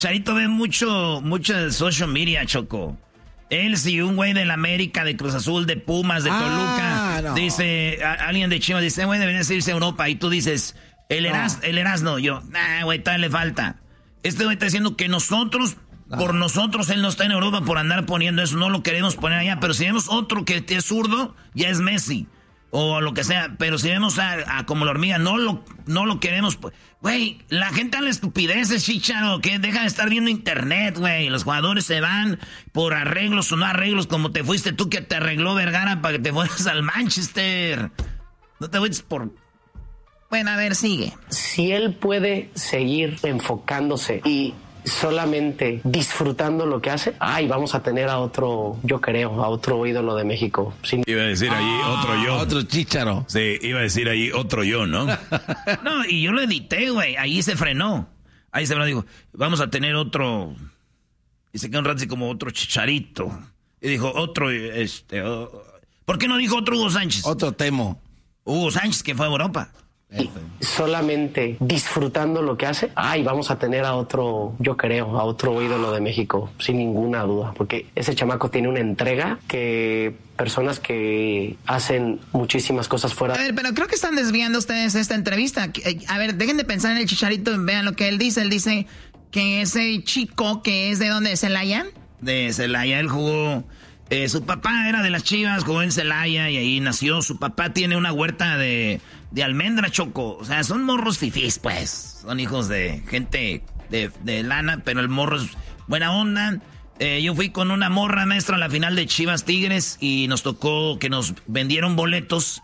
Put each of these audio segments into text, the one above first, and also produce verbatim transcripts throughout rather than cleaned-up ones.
Charito ve mucho, mucho de social media, Choco. Él sí, un güey de la América, de Cruz Azul, de Pumas, de ah, Toluca. No. Dice, a, alguien de Chivas dice, güey, debería irse a Europa. Y tú dices, el, Eras, no. el Erasmo. Yo, nah, güey, todavía le falta. Este güey está diciendo que nosotros, no. por nosotros, él no está en Europa por andar poniendo eso. No lo queremos poner allá. Pero si vemos otro que es zurdo, ya es Messi. O lo que sea. Pero si vemos a, a como la hormiga, no lo, no lo queremos. Güey, la gente a la estupidez es Chicharo, que deja de estar viendo internet, güey. Los jugadores se van por arreglos o no arreglos, como te fuiste tú que te arregló Vergara para que te fueras al Manchester. No te fuiste por... Bueno, a ver, sigue. Si él puede seguir enfocándose y solamente disfrutando lo que hace, ay, vamos a tener a otro, yo creo, a otro ídolo de México. Sin... Iba a decir allí ah, otro yo. Otro Chicharo. Sí, iba a decir allí otro yo, ¿no? No, y yo lo edité, güey. Ahí se frenó. Ahí se frenó, dijo, vamos a tener otro... Y se quedó un rato así como otro Chicharito. Y dijo, otro, este... Oh... ¿Por qué no dijo otro Hugo Sánchez? Otro Temo. Hugo Sánchez, que fue a Europa. Y solamente disfrutando lo que hace, ay, vamos a tener a otro, yo creo, a otro ídolo de México, sin ninguna duda, porque ese chamaco tiene una entrega que personas que hacen muchísimas cosas fuera... A ver, pero creo que están desviando ustedes esta entrevista. A ver, dejen de pensar en el Chicharito y vean lo que él dice. Él dice que ese chico que es de dónde, ¿de Celaya? De Celaya, él jugó... Eh, su papá era de las Chivas, jugó en Celaya y ahí nació. Su papá tiene una huerta de, de almendra, Choco. O sea, son morros fifís, pues. Son hijos de gente de, de lana, pero el morro es buena onda. Eh, yo fui con una morra, maestra, a la final de Chivas Tigres y nos tocó que nos vendieron boletos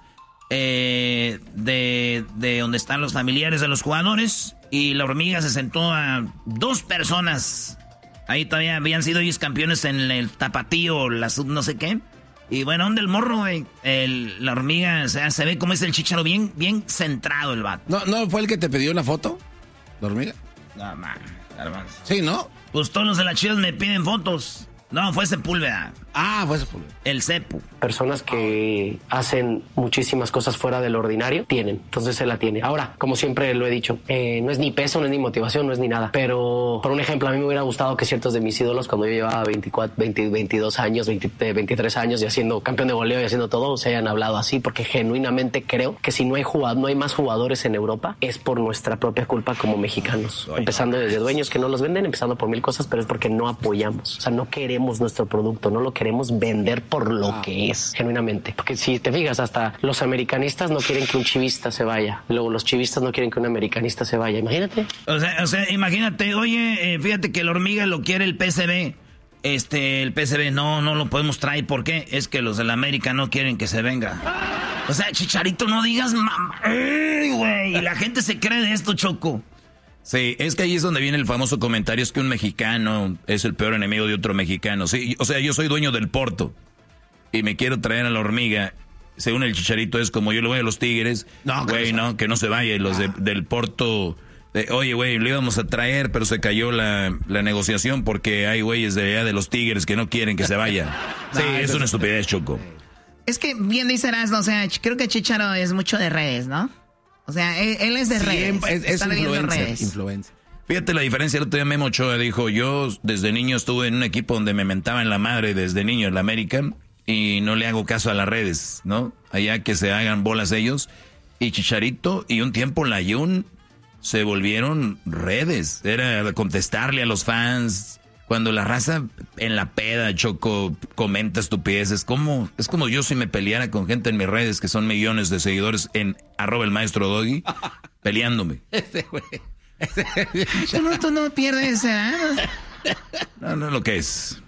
eh, de, de donde están los familiares de los jugadores. Y la hormiga se sentó a dos personas... Ahí todavía habían sido ellos campeones en el tapatío, la sub no sé qué. Y bueno, ¿dónde el morro, güey? El, la hormiga, o sea, se ve como es el Chicharo, bien, bien centrado el vato. ¿No, ¿No fue el que te pidió una foto? ¿La hormiga? No, man, hermano. Sí, ¿no? Pues todos los de las Chivas me piden fotos. No, fue Sepúlveda. Ah, fue Sepúlveda. El Cepu. Personas que hacen muchísimas cosas fuera del ordinario, tienen. Entonces él la tiene. Ahora, como siempre lo he dicho, eh, no es ni peso, no es ni motivación, no es ni nada. Pero, por un ejemplo, a mí me hubiera gustado que ciertos de mis ídolos, cuando yo llevaba veinticuatro, veinte, veintidós años, veinte, veintitrés años y haciendo campeón de goleo y haciendo todo, se hayan hablado así, porque genuinamente creo que si no hay jugado, no hay más jugadores en Europa, es por nuestra propia culpa como mexicanos. Empezando desde dueños que no los venden, empezando por mil cosas, pero es porque no apoyamos. O sea, no queremos nuestro producto, no lo queremos vender por lo ah. que es, genuinamente. Porque si te fijas, hasta los americanistas no quieren que un chivista se vaya. Luego los chivistas no quieren que un americanista se vaya. Imagínate. O sea, o sea imagínate, oye, eh, fíjate que la hormiga lo quiere el P S V. Este, el P S V no, no lo podemos traer. ¿Por qué? Es que los de la América no quieren que se venga. O sea, Chicharito, no digas mamá. Ay, güey. Y la gente se cree de esto, Choco. Sí, es que ahí es donde viene el famoso comentario, es que un mexicano es el peor enemigo de otro mexicano. Sí, o sea, yo soy dueño del Porto y me quiero traer a la hormiga. Según el Chicharito es como yo le voy a los Tigres. No, güey, no, que no se vaya. Y los de, del Porto, de, oye, güey, le íbamos a traer, pero se cayó la, la negociación porque hay güeyes de allá de los Tigres que no quieren que se vaya. Sí, no, es una estupidez, Choco. Es que bien dice Erasmo, o sea, creo que Chicharo es mucho de redes, ¿no? O sea, él, él es de redes. Sí, es, es influencer, influencer. Fíjate la diferencia, el otro día Memo Ochoa dijo, yo desde niño estuve en un equipo donde me mentaban la madre desde niño en la América y no le hago caso a las redes, ¿no? Allá que se hagan bolas ellos. Y Chicharito y un tiempo la Jun se volvieron redes. Era contestarle a los fans. Cuando la raza en la peda, Choco, comenta estupideces, como, es como yo si me peleara con gente en mis redes, que son millones de seguidores en arroba el maestro Doggy, peleándome. Ese güey. Tú no, tú no pierdes, ¿eh? No, no es lo que es.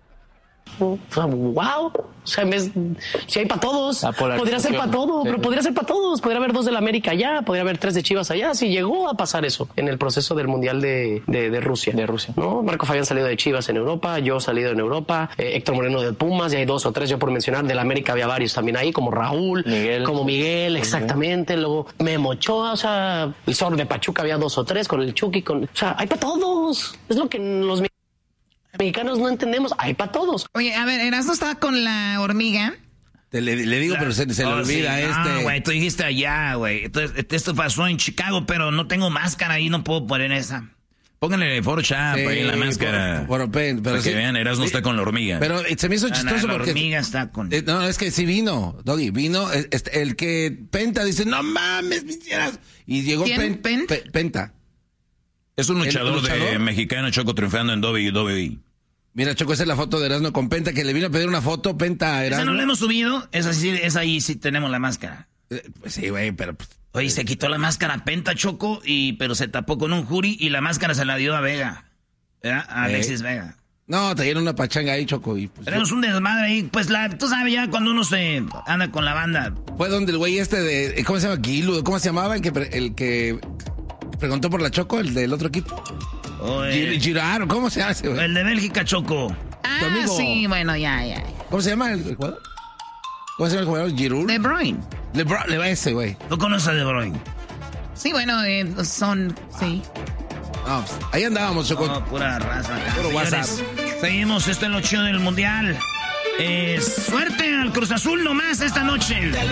Wow, o sea, me, si hay para todos, podría ser para todo, pero podría ser para todos, podría haber dos de la América allá, podría haber tres de Chivas allá, si llegó a pasar eso en el proceso del Mundial de, de, de Rusia, de Rusia, ¿no? Marco Fabián salido de Chivas en Europa, yo salido en Europa, eh, Héctor Moreno de Pumas, y hay dos o tres, yo por mencionar, de la América había varios también ahí, como Raúl, Miguel, como Miguel, exactamente, luego Memo Ochoa, o sea, el Zorro de Pachuca había dos o tres, con el Chucky, con, o sea, hay para todos, es lo que los mexicanos no entendemos, hay para todos. Oye, a ver, Erasmo estaba con la hormiga. Te le, le digo, la, pero se, se oh, le olvida sí, este. No, güey, tú dijiste allá, güey. Esto pasó en Chicago, pero no tengo máscara y no puedo poner esa. Pónganle Photoshop sí, ahí en la máscara. Por, por, pero para sí, que vean, Erasmo sí, está con la hormiga. Pero se me hizo chistoso no, no, porque... La hormiga está con... Eh, no, es que sí vino, Doggy, vino. Este, el que Penta dice, no mames, me hicieras. Y llegó ¿Quién? Pen, Pen? Penta. Es un luchador, luchador de mexicano, Choco, triunfando en doble u doble u E. Mira, Choco, esa es la foto de Erasmo con Penta, que le vino a pedir una foto, Penta a Erasmo. Esa no la hemos subido, esa, sí, esa ahí sí tenemos la máscara. Eh, pues sí, güey, pero... Pues, Oye, se quitó la máscara Penta, Choco, y pero se tapó con un jury y la máscara se la dio a Vega. ¿Verdad? A Alexis eh. Vega. No, trajeron una pachanga ahí, Choco. Y pues, tenemos yo... un desmadre ahí, pues la, tú sabes ya cuando uno se anda con la banda. Fue donde el güey este de, ¿cómo se llama? Guilu, ¿cómo se llamaba? El que, el que preguntó por la Choco, el del otro equipo. Oye. Girard, ¿cómo se llama ese güey? El de Bélgica, Choco. Ah, sí, bueno, ya, ya. ¿Cómo se llama el jugador? ¿Cómo se llama el jugador? Giroud. De Bruyne. De Bruyne, le va ese, güey. ¿Tú conoces a De Bruyne? Sí, bueno, eh, son, sí. No, pues, ahí andábamos, Choco. No, pura raza. Puro WhatsApp. Seguimos, esto es lo chido del Mundial. Eh, suerte al Cruz Azul nomás esta noche.